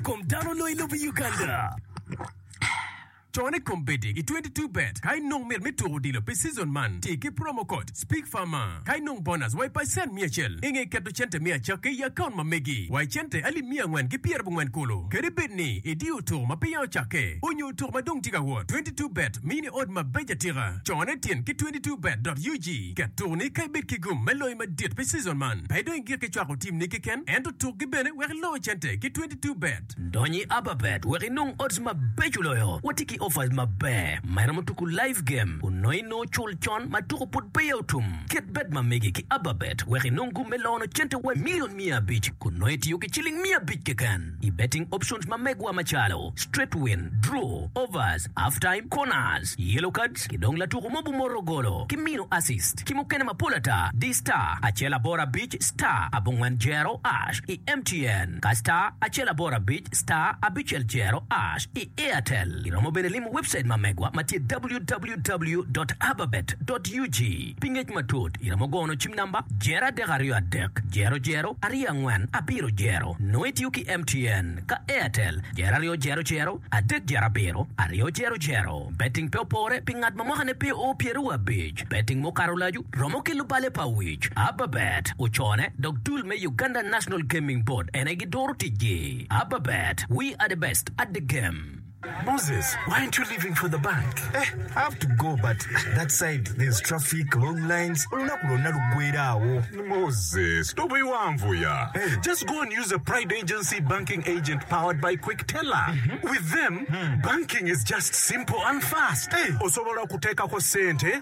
Komdano lo ilo Uganda. Chone kombedi ki 22bet. Kai nong mer metoro dilo pe season man. Tiki promo code Speak Farmer. Kai nong bonus wai pa sen miachel. Inge keto chente mia chake ya account mamegi. Wai chente ali mia ngwan ki pier bungwan kolo. Kere bet ni idio to ma pe yao chake. Unyo to ma dong tiga wo. 22bet mini od ma beja tira. Chone tien ki 22bet.ug. Keto ni kai bet ki gum meloy ma dit pe season man. Paido ingir ke chwako team ni ki ken. Endo to ki bene wek lo chente ki 22bet. Donyi ababet wek nong odds ma bejuloyo. Watiki offers ma bear. Mayra mutuku live game. Unoi no chul chon matuku put payoutum. Get bet ma megi ki ababet. Weri nongu melono chente we million mia beach. Kunoi ti yuki chilling mia beach kekan. I betting options ma megwa machalo. Straight win, draw, overs, halftime, corners. Yellow cards, kidong la tuku mobu morogolo. Kimino assist. Kimukene mapulata. D-Star, Achela Bora Beach, Star, Abungwan Jero, Ash, I MTN. Ka-Star, Achela Bora Beach, Star, Abichel Jero, Ash, I Airtel. Iromo benelimu website mamegwa mati www.ababet.ug. Pinget matut iramogono chim number jera de gario adek jero jero aria ngwan abiro jero noit yuki MTN ka Airtel jera rio jero jero adek jera biro ario jero jero betting popore pingat mamohane pe o pierua beach betting mokarolaju romo kilubale pa wich Ababet uchone dogdul me Uganda National Gaming Board enegidoro tiji Ababet, we are the best at the game. Moses, why aren't you leaving for the bank? I have to go, but that side, there's traffic, long lines. Moses, don't be one for ya. Just go and use a Pride Agency banking agent powered by Quick Teller. With them, banking is just simple and fast. Osobola kuteka ko sente,